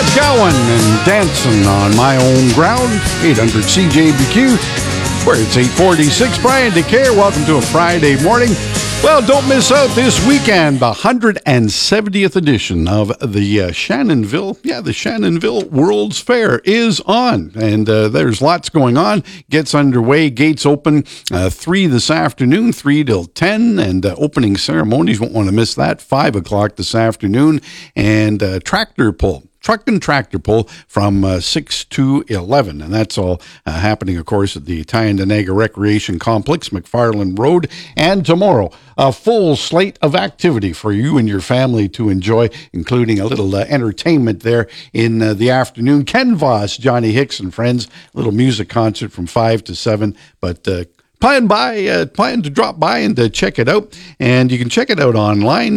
Gowan and Dancing on My Own Ground, 800 CJBQ, where it's 8:46. Brian DeCare, welcome to a Friday morning. Well, don't miss out this weekend, the 170th edition of the the Shannonville World's Fair is on, and there's lots going on. Gets underway, gates open 3 this afternoon, 3 till 10, and opening ceremonies, won't want to miss that, 5 o'clock this afternoon, and tractor pull. Truck and tractor pull from 6 to 11. And that's all happening, of course, at the Tyendinaga Recreation Complex, McFarland Road. And tomorrow, a full slate of activity for you and your family to enjoy, including a little entertainment there in the afternoon. Ken Voss, Johnny Hicks and friends, a little music concert from 5 to 7. But plan to drop by and check it out. And you can check it out online,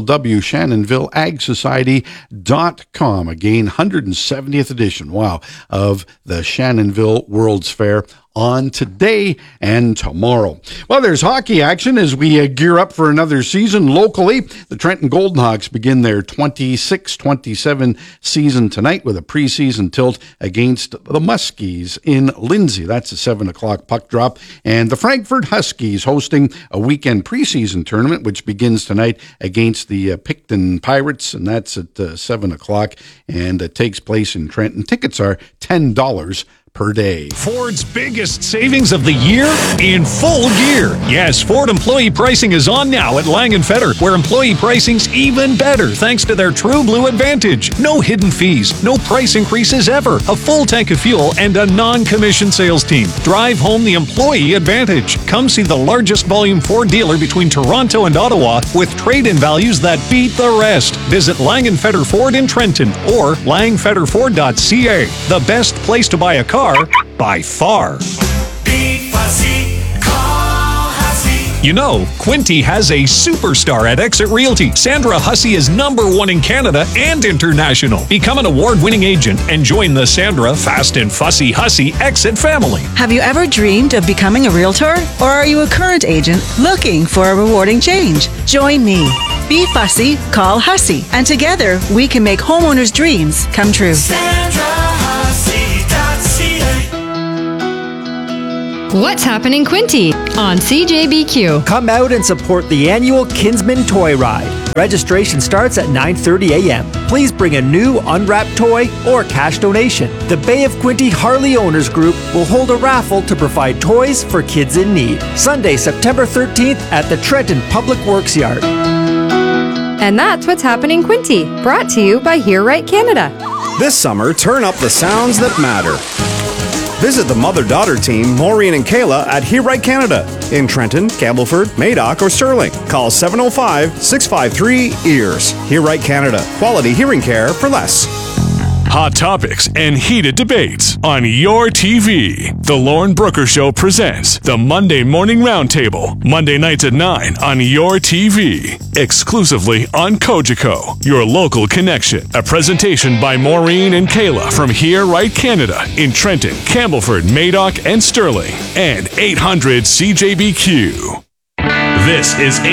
www.shannonvilleagsociety.com. Again, 170th edition, wow, of the Shannonville World's Fair on today and tomorrow. Well, there's hockey action as we gear up for another season locally. The Trenton Golden Hawks begin their 26-27 season tonight with a preseason tilt against the Muskies in Lindsay. That's a 7 o'clock puck drop. And the Frankfurt Huskies hosting a weekend preseason tournament, which begins tonight against the Picton Pirates, and that's at 7 o'clock, and it takes place in Trenton. Tickets are $10 per day. Ford's biggest savings of the year in full gear. Yes, Ford employee pricing is on now at Lang & Fetter, where employee pricing's even better thanks to their True Blue Advantage. No hidden fees, no price increases ever, a full tank of fuel, and a non-commissioned sales team. Drive home the employee advantage. Come see the largest volume Ford dealer between Toronto and Ottawa with trade-in values that beat the rest. Visit Lang & Fetter Ford in Trenton or langfetterford.ca. The best place to buy a car by far. Be fussy, call Hussey. You know, Quinty has a superstar at Exit Realty. Sandra Hussey is #1 in Canada and international. Become an award-winning agent and join the Sandra Fast and Fussy Hussey Exit family. Have you ever dreamed of becoming a realtor? Or are you a current agent looking for a rewarding change? Join me. Be fussy, call Hussey, and together we can make homeowners' dreams come true. What's happening, Quinty on CJBQ? Come out and support the annual Kinsman Toy Ride. Registration starts at 9:30 a.m. Please bring a new unwrapped toy or cash donation. The Bay of Quinte Harley Owners Group will hold a raffle to provide toys for kids in need. Sunday, September 13th at the Trenton Public Works Yard. And that's What's Happening, Quinty, brought to you by Hear Right Canada. This summer, turn up the sounds that matter. Visit the mother-daughter team, Maureen and Kayla, at Hear Right Canada in Trenton, Campbellford, Madoc, or Sterling. Call 705-653-EARS. Hear Right Canada. Quality hearing care for less. Hot topics and heated debates on your TV. The Lauren Brooker Show presents the Monday Morning Roundtable. Monday nights at 9 on your TV. Exclusively on Cogeco, your local connection. A presentation by Maureen and Kayla from Hear Right Canada in Trenton, Campbellford, Madoc, and Sterling. And 800 CJBQ. This is